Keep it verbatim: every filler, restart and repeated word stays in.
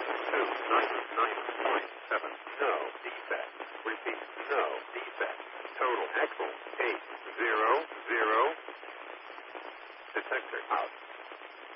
two ninety-nine point seven. No defect. Repeat, no defect. Total axle eight zero zero. Detector out.